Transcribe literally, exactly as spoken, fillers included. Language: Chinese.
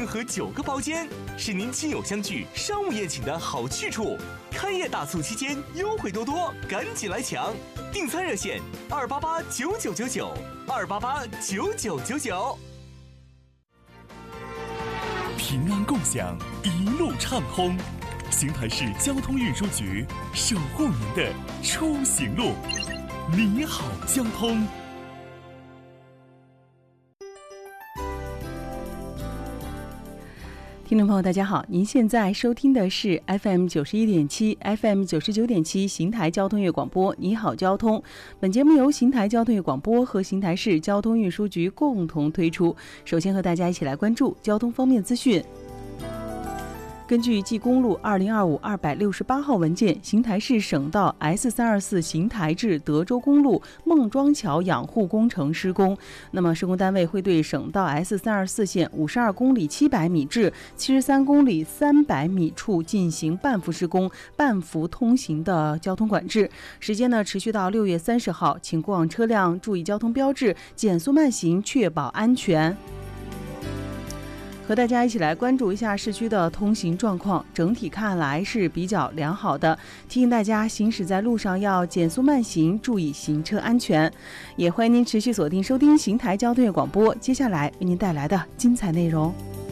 和九个包间，是您亲友相聚、商务宴请的好去处。开业大促期间优惠多多，赶紧来抢！订餐热线：二八八九九九九，二八八九九九九。 平安共享，一路畅通。邢台市交通运输局守护您的出行路。你好，交通。 听众朋友大家好，您现在收听的是 F M 九十一点七 F M 九十九点七邢台交通乐广播。你好，交通。本节目由邢台交通乐广播和邢台市交通运输局共同推出。首先和大家一起来关注交通方面资讯。根据冀公路二零二五二百六十八号文件，邢台市省道 S 三二四邢台至德州公路孟庄桥养护工程施工。那么施工单位会对省道 S 三二四线五十二公里七百米至七十三公里三百米处进行半幅施工、半幅通行的交通管制，时间呢持续到六月三十号。请过往车辆注意交通标志，减速慢行，确保安全。和大家一起来关注一下市区的通行状况，整体看来是比较良好的。提醒大家行驶在路上要减速慢行，注意行车安全。也欢迎您持续锁定收听邢台交通乐广播，接下来为您带来的精彩内容。